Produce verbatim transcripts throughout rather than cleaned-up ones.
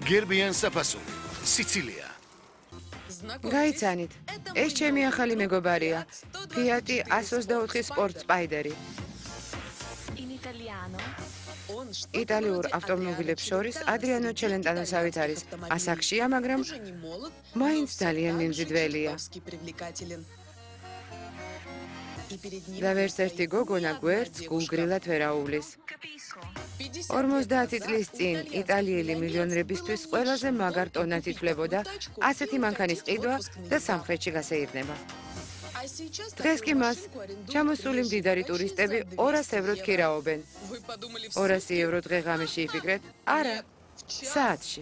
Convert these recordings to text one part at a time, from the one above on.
გერბიან საფასური, სიცილია. გაიცანით, ეს ჩემი ახალი მეგობარია, Fiat εκατს ოცდაოთხი Sport Spider. იტალიურ ავტომობილებს შორის ადრიანო ჩელენტანოსავით არის ასაკშია, მაგრამ მაინც ძალიან მიმზიდველია. და ვერც ერთი გოგონა გვერდს გულგრილად ვერ აუვლის. ორმოცდაათი წლის წინ იტალიელი მილიონერებისთვის ყველაზე მაგარ ტონად ითვლებოდა ასეთი მანქანის ყიდვა და სამხრეთში გასეირნება. დღეს კი მას ჩამოსული მდიდარი ტურისტები ორას ევროდ ქირაობენ. ორასი ევრო დღე-ღამეში იფიქრეთ? არა, საათში.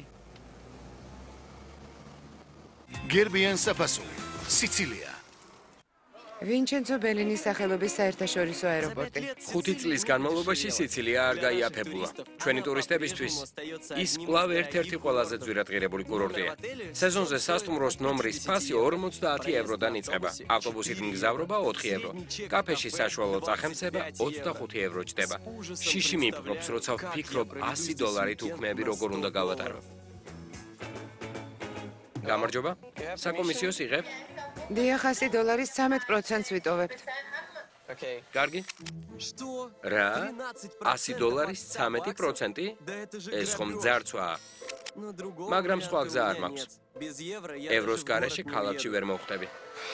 გერბიან საფასური, სიცილია. ვინჩენცო ბელინის სახელობის საერთაშორისო აეროპორტი. ხუთი წლის განმავლობაში სიცილია არ გაიაფებულა. ჩვენი ტურისტებისთვის ის კვლავ ერთ-ერთი ყველაზე ძვირადღირებული კურორტია. სეზონზე სასტუმროს ნომრის ფასი ორმოცდაათი ევროდან იწყება. ავტობუსით მგზავრობა ოთხი ევრო. კაფეში საშუალო წახემსება ოცდახუთი ევრო ჯდება. შიში მიფრობს, როცა ვფიქრობ ასი დოლარით უქმეები როგორ უნდა გავატარო. გამარჯობა. საკომისიოს იღებთ? დიახ, ასი დოლარის ცამეტ პროცენტს ვიტოვებთ. კარგი. რა? ასი დოლარის ცამეტი პროცენტი? ეს ხომ ძარცვაა. მაგრამ სხვა გზა არ მაქვს. ევროს გარეშე ქალაქში ვერ მოვხდები.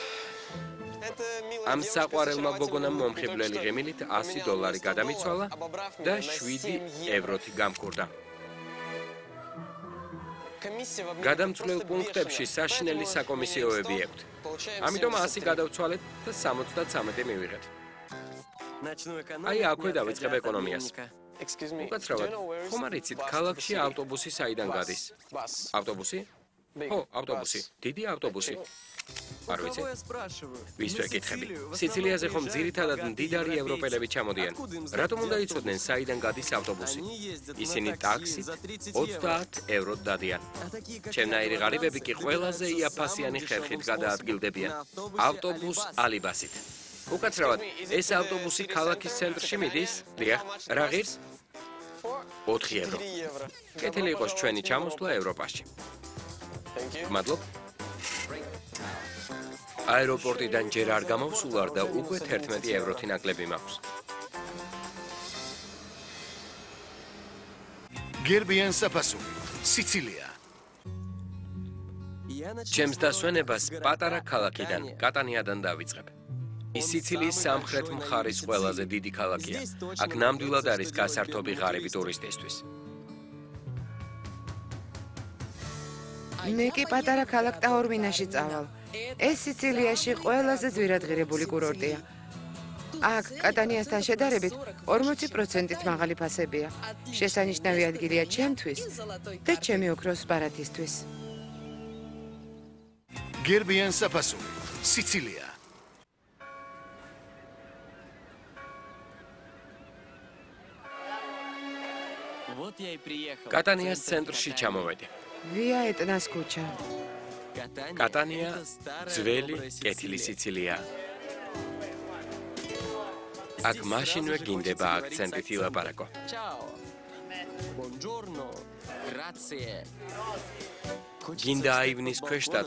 ამ საყვარელმა გოგონამ მომხიბვლელი ღიმილით ასი დოლარი გადამიცვალა და შვიდი ევროთი გამქურდა. გადამცვლელ პუნქტებში საშინელი საკომისიოები აქვთ. ამიტომ ასი გადავცვალეთ და სამოცდაცამეტი მივიღეთ. აი, აქვე დავიწყებ ეკონომიას. უკაცრავად, ხომ არ იცით, ქალაქში ავტობუსი საიდან გადის? ავტობუსი? ხო, ავტობუსი. დიდი ავტობუსი. არ ვიცი? ვის ვეკითხები? სიცილიაზე ხომ ძირითადად მდიდარი ევროპელები ჩამოდიან. რატომ უნდა იცოდნენ, საიდან გადის ავტობუსი? ისინი ტაქსით ოცდაათ ევროდ დადიან. ჩემნაირი ღარიბები კი ყველაზე იაფასიანი ხერხით გადაადგილდებიან. ავტობუს ალიბასით. უკაცრავად, ეს ავტობუსი ქალაქის ცენტრში მიდის? დიახ, რა ღირს? ოთხი ევრო. კეთილი იყოს ჩვენი ჩამოსვლა ევროპაში. მადლობ. აეროპორტიდან ჯერ არ გამოვსულარ და უკვე თერთმეტი ევროთი ნაკლები მაქვს. გერბიან საფასური, სიცილია. ჩემს დასვენებას პატარა ქალაქიდან, კატანიადან დავიწყებ. ის სიცილიის სამხრეთ მხარის ყველაზე დიდი ქალაქია. აქ ნამდვილად არის გასართობი ღარიბი ტურისტისთვის. მე კი პატარა ქალაქ ტაორმინაში წავალ. ეს სიცილიაში ყველაზე ძვირადღირებული კურორტია. აქ კატანიასთან შედარებით ორმოცი პროცენტით მაღალი ფასებია. შესანიშნავი ადგილია ჩემთვის და ჩემი ოქროს ბარათისთვის. გერბიან საფასური, სიცილია. კატანიას ცენტრში ჩამოვედი. ვია ეტნას ქუჩა. კატანია ძველი კეთილი სიცილია. აქ მაშინვე გინდება აქცენტით ილაპარაკო. გინდა აივნის ქვეშ